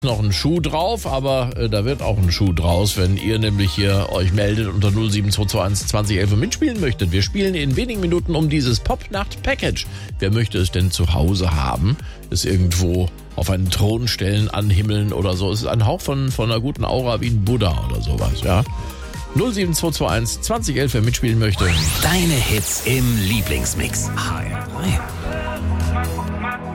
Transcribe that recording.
noch ein Schuh drauf, aber da wird auch ein Schuh draus, wenn ihr nämlich hier euch meldet unter 07221 2011 und mitspielen möchtet. Wir spielen in wenigen Minuten um dieses Popnacht-Package. Wer möchte es denn zu Hause haben? Es irgendwo auf einen Thron stellen, anhimmeln oder so. Es ist ein Hauch von einer guten Aura wie ein Buddha oder sowas, ja. 07221 2011, wer mitspielen möchte. Deine Hits im Lieblingsmix. HR3.